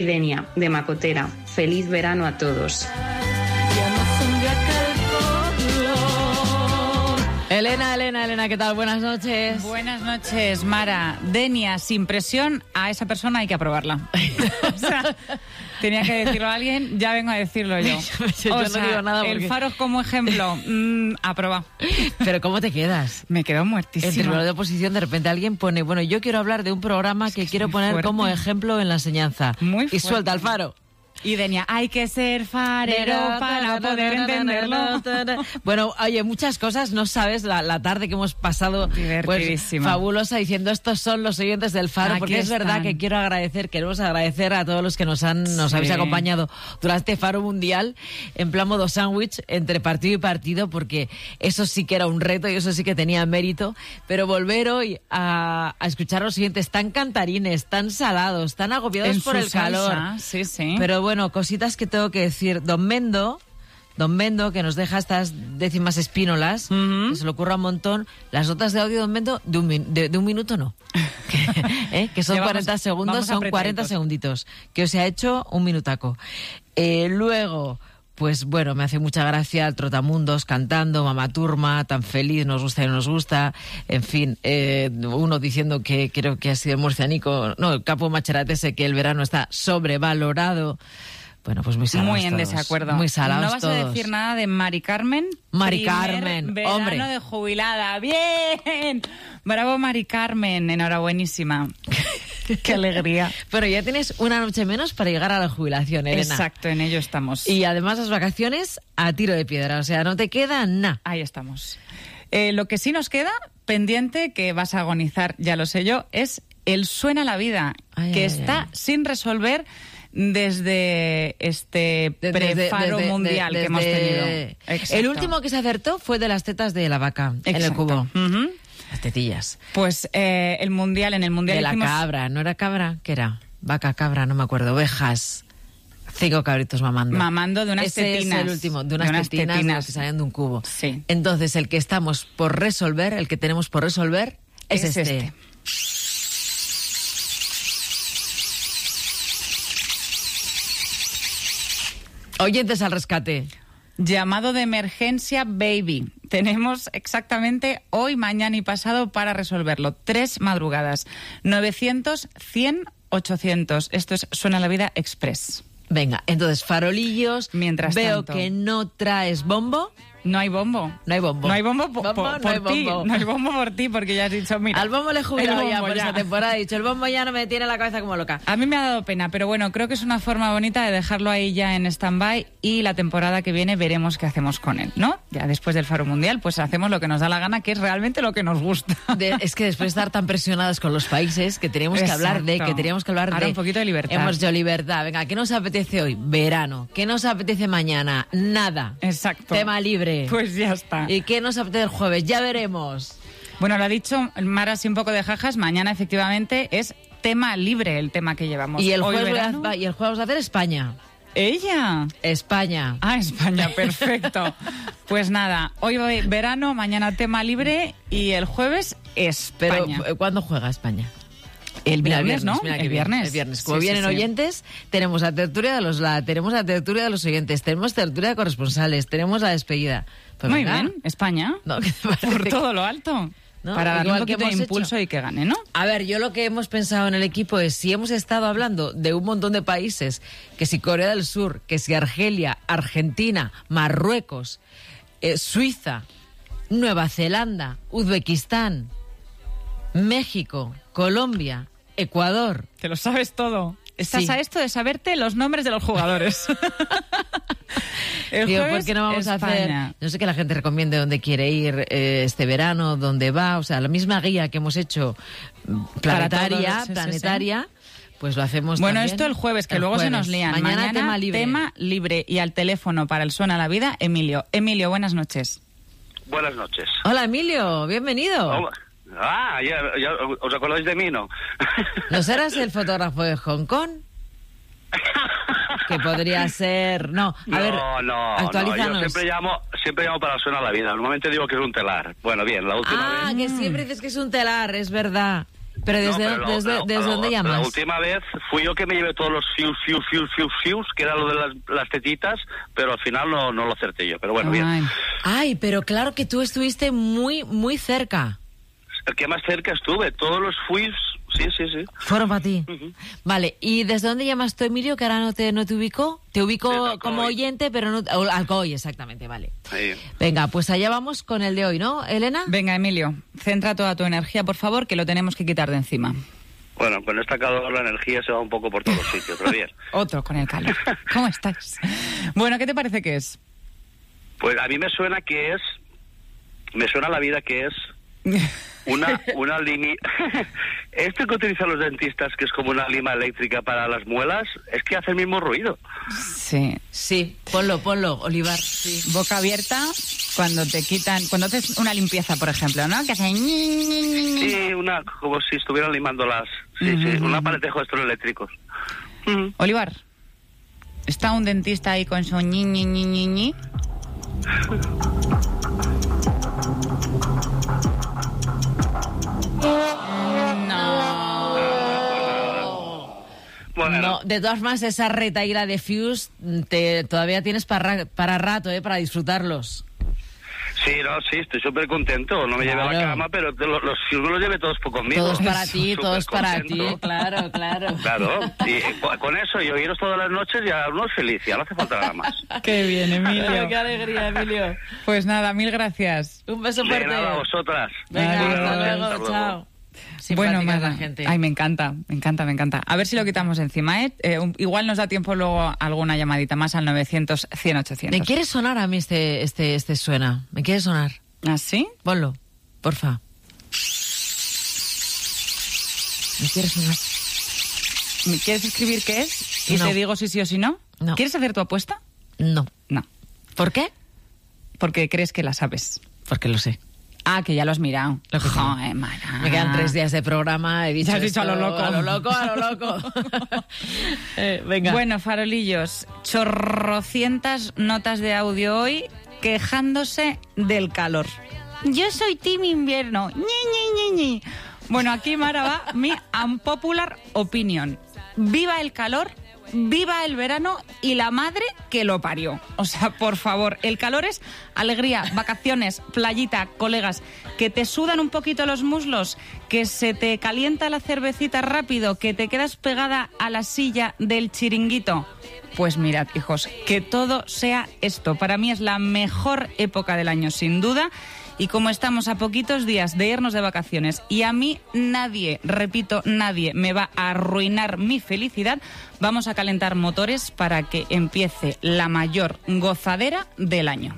Denia, de Macotera. Feliz verano a todos. Elena, ¿qué tal? Buenas noches. Buenas noches, Mara. Denia, sin presión, a esa persona hay que aprobarla. O sea, tenía que decirlo a alguien, ya vengo a decirlo yo. Yo no digo nada porque... El Faro como ejemplo, aprobado. Pero ¿cómo te quedas? Me quedo muertísima. En tribunal de oposición de repente alguien pone, bueno, yo quiero hablar de un programa que quiero poner fuerte. como ejemplo en la enseñanza. Muy y suelta el Faro. Y Denia, hay que ser farero para poder entenderlo. Bueno, oye, muchas cosas, no sabes la tarde que hemos pasado pues, fabulosa diciendo estos son los oyentes del Faro, porque es verdad que queremos agradecer a todos los que nos habéis acompañado durante Faro Mundial en plan modo sándwich entre partido y partido, porque eso sí que era un reto y eso sí que tenía mérito, pero volver hoy a escuchar a los oyentes tan cantarines, tan salados, tan agobiados por el calor. Sí, sí. Pero bueno, cositas que tengo que decir. Don Mendo, que nos deja estas décimas espínolas, que se le ocurra un montón. Las notas de audio, Don Mendo, de un minuto no. Que son 40 segundos, son 40 segunditos. Que os ha hecho un minutaco. Luego... Pues bueno, me hace mucha gracia el Trotamundos cantando, Mamá Turma, tan feliz, nos gusta y no nos gusta. En fin, uno diciendo que creo que ha sido murcianico, no, el Capo Macheratese, que el verano está sobrevalorado. Bueno, pues muy salados muy en todos. Desacuerdo. Muy salados ¿No vas todos. A decir nada de Mari Carmen? Mari Carmen, verano hombre. De jubilada. ¡Bien! Bravo, Mari Carmen. Enhorabuenísima. ¡Qué alegría! Pero ya tienes una noche menos para llegar a la jubilación, Elena. Exacto, en ello estamos. Y además las vacaciones a tiro de piedra, o sea, no te queda nada. Ahí estamos. Lo que sí nos queda pendiente, que vas a agonizar, ya lo sé yo, es el Suena la Vida, que está sin resolver desde este prefaro mundial que hemos tenido. Exacto. El último que se acertó fue de las tetas de la vaca. Exacto. En el cubo. Las tetillas. Pues en el mundial de la cabra, ¿no era cabra? ¿Qué era? Vaca, cabra, no me acuerdo. Ovejas. 5 cabritos mamando. Mamando de unas tetinas. Es el último, de unas tetinas que salen de un cubo. Sí. Entonces, el que estamos por resolver, el que tenemos por resolver, es este. Oyentes al rescate. Llamado de emergencia, baby. Tenemos exactamente hoy, mañana y pasado para resolverlo. 3 madrugadas. 900, 100, 800. Esto es Suena la Vida Express. Venga, entonces, farolillos. Mientras veo tanto, que no traes bombo. No hay bombo. No hay bombo. No hay bombo por ti. No hay bombo por ti, porque ya has dicho, mira... Al bombo le he jubilado ya por esta temporada. He dicho, el bombo ya no me tiene la cabeza como loca. A mí me ha dado pena, pero bueno, creo que es una forma bonita de dejarlo ahí ya en stand-by y la temporada que viene veremos qué hacemos con él, ¿no? Ya después del Faro Mundial, pues hacemos lo que nos da la gana, que es realmente lo que nos gusta. Es que después de estar tan presionadas con los países, que teníamos que hablar de... Ahora un poquito de libertad. Hemos dicho libertad. Venga, ¿qué nos apetece hoy? Verano. ¿Qué nos apetece mañana? Nada. Exacto. Tema libre. Pues ya está. ¿Y qué nos apetece el jueves? Ya veremos. Bueno, lo ha dicho Mara, así un poco de jajas. Mañana, efectivamente, es tema libre el tema que llevamos. Y el jueves vamos a hacer España. ¿Ella? España. Ah, España, perfecto. Pues nada, hoy verano, mañana tema libre y el jueves España. Pero, ¿cuándo juega España? El viernes, ¿no? El viernes. Como vienen oyentes, tenemos la tertulia de los tenemos la tertulia de los oyentes, tenemos tertulia de corresponsales, tenemos la despedida. Pues muy bien, España. No, por todo lo alto. ¿No? Para darle un poquito de impulso y que gane, ¿no? A ver, yo lo que hemos pensado en el equipo es, si hemos estado hablando de un montón de países, que si Corea del Sur, que si Argelia, Argentina, Marruecos, Suiza, Nueva Zelanda, Uzbekistán, México, Colombia, Ecuador. Te lo sabes todo. Estás a esto de saberte los nombres de los jugadores. Digo, ¿por qué no vamos a hacer? No sé, que la gente recomiende dónde quiere ir este verano, dónde va. O sea, la misma guía que hemos hecho planetaria, pues lo hacemos bueno, también. Esto el jueves, que luego se nos lían. Mañana tema libre. Y al teléfono para el Suena la Vida, Emilio. Emilio, buenas noches. Buenas noches. Hola, Emilio, bienvenido. Hola. Ya os acordáis de mí, ¿no? ¿No serás el fotógrafo de Hong Kong? Que podría ser... No, actualízanos. Yo siempre llamo para Suena la Vida. Normalmente digo que es un telar. Bueno, bien, la última vez... que siempre dices que es un telar, es verdad. Pero ¿desde dónde llamas? La última vez fui yo que me llevé todos los fius, que era lo de las tetitas, pero al final no lo acerté yo. Pero bueno, bien. Ay, pero claro que tú estuviste muy, muy cerca. El que más cerca estuve, todos los fius, sí. Fueron para ti. Vale, ¿y desde dónde llamas tú, Emilio, que ahora no te ubico? Te ubico como oyente, pero no... Alcoy, exactamente, vale. Sí. Venga, pues allá vamos con el de hoy, ¿no, Elena? Venga, Emilio, centra toda tu energía, por favor, que lo tenemos que quitar de encima. Bueno, con esta calor la energía se va un poco por todos los sitios, pero bien. Otro con el calor. ¿Cómo estás? Bueno, ¿qué te parece que es? Pues a mí me suena la vida que es una línea. Esto que utilizan los dentistas, que es como una lima eléctrica para las muelas, es que hace el mismo ruido. Sí, ponlo, Olivar. Sí. Boca abierta cuando cuando haces una limpieza, por ejemplo, ¿no? Que hace... Sí, como si estuvieran limando sí, un aparejo de estos eléctricos. Olivar, ¿está un dentista ahí con su ñi? Bueno. No, de todas formas, esa retaíla de Fuse todavía tienes para rato, para disfrutarlos. Sí, estoy súper contento. No me llevé a la cama, pero los Fuse me los llevé todos conmigo. Todos para ti, claro. Claro, y con eso, y oíros todas las noches, ya uno es feliz, ya no hace falta nada más. Qué bien, Emilio. Qué alegría, Emilio. Pues nada, mil gracias. Un beso fuerte. De nada, a vosotras. Venga, hasta luego, chao. Bueno, la gente. Ay, me encanta. A ver si lo quitamos encima, ¿eh? Igual nos da tiempo luego alguna llamadita más al 900-100-800. Me quiere sonar a mí este suena. Me quiere sonar. ¿Ah, sí? Ponlo, porfa. Me quiere sonar. ¿Me quieres escribir qué es? Y No. te digo si sí o si no. No. ¿Quieres hacer tu apuesta? No. No. ¿Por qué? Porque crees que la sabes. Porque lo sé. Ah, que ya lo has mirado. Lo que Joder, Mara. Me quedan 3 días de programa, he dicho Ya has dicho esto, a lo loco. A lo loco. Venga. Bueno, farolillos, chorrocientas notas de audio hoy quejándose del calor. Yo soy team invierno. Ñi. Bueno, aquí, Mara, va mi unpopular opinion. Viva el calor, viva el verano y la madre que lo parió. O sea, por favor, el calor es alegría, vacaciones, playita, colegas, que te sudan un poquito los muslos, que se te calienta la cervecita rápido, que te quedas pegada a la silla del chiringuito. Pues mirad, hijos, que todo sea esto. Para mí es la mejor época del año, sin duda. Y como estamos a poquitos días de irnos de vacaciones y a mí nadie, repito, nadie me va a arruinar mi felicidad, vamos a calentar motores para que empiece la mayor gozadera del año.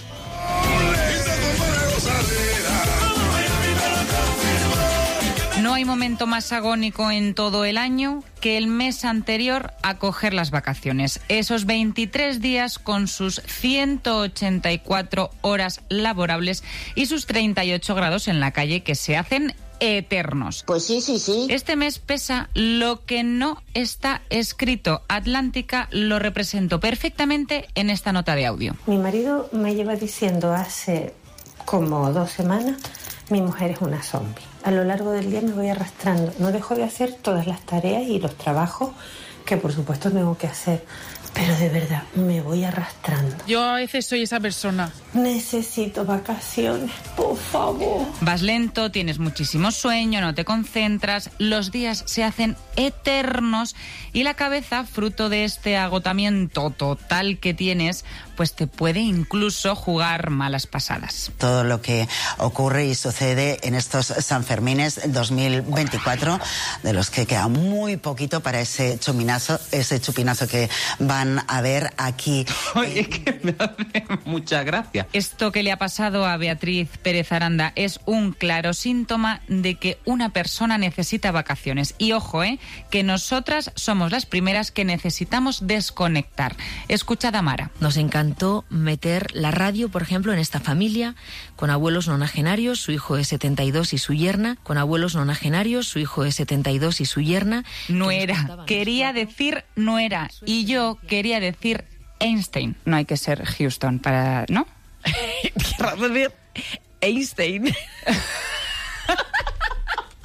No hay momento más agónico en todo el año que el mes anterior a coger las vacaciones. Esos 23 días con sus 184 horas laborables y sus 38 grados en la calle que se hacen eternos. Pues sí. Este mes pesa lo que no está escrito. Atlántica lo represento perfectamente en esta nota de audio. Mi marido me lleva diciendo hace como 2 semanas, mi mujer es una zombie. A lo largo del día me voy arrastrando. No dejo de hacer todas las tareas y los trabajos que por supuesto tengo que hacer. Pero de verdad, me voy arrastrando. Yo a veces soy esa persona. Necesito vacaciones, por favor. Vas lento, tienes muchísimo sueño, no te concentras, los días se hacen eternos y la cabeza, fruto de este agotamiento total que tienes, pues te puede incluso jugar malas pasadas. Todo lo que ocurre y sucede en estos Sanfermines 2024, de los que queda muy poquito para ese chupinazo que van a ver aquí. Oye, es que me hace mucha gracia. Esto que le ha pasado a Beatriz Pérez Aranda es un claro síntoma de que una persona necesita vacaciones. Y ojo, que nosotras somos las primeras que necesitamos desconectar. Escuchad a Mara. Nos encantó meter la radio, por ejemplo, en esta familia, con abuelos nonagenarios, su hijo de 72 y su yerna, con abuelos nonagenarios, su hijo de 72 y su yerna. Nuera, quería decir nuera, y yo quería decir Einstein. No hay que ser Houston para... ¿no? Einstein.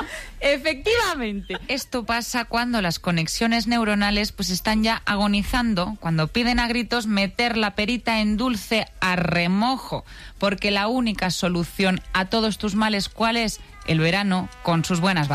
Efectivamente. Esto pasa cuando las conexiones neuronales pues están ya agonizando, cuando piden a gritos meter la perita en dulce a remojo, porque la única solución a todos tus males, ¿cuál es? El verano con sus buenas vacaciones.